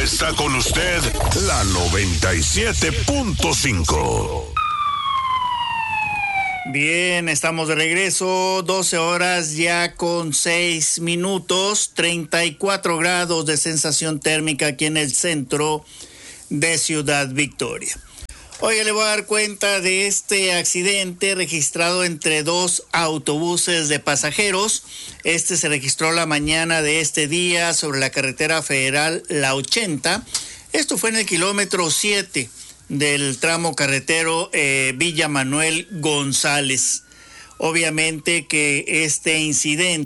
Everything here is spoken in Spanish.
está con usted la 97.5. Bien, estamos de regreso, 12 horas ya con 6 minutos, 34 grados de sensación térmica aquí en el centro de Ciudad Victoria. Oiga, le voy a dar cuenta de este accidente registrado entre dos autobuses de pasajeros. Este se registró la mañana de este día sobre la carretera federal La 80. Esto fue en el kilómetro 7 del tramo carretero Villa Manuel González. Obviamente que este incidente